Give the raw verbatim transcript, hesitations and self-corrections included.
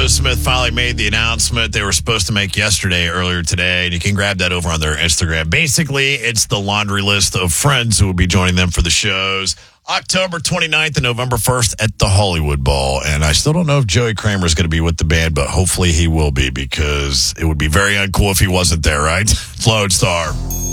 Willow Smith finally made the announcement they were supposed to make yesterday, earlier today, and you can grab that over on their Instagram. Basically, it's the laundry list of friends who will be joining them for the shows October twenty-ninth and November first at the Hollywood Bowl. And I still don't know if Joey Kramer is going to be with the band, but hopefully he will be, because it would be very uncool if he wasn't there, right? Lodestar.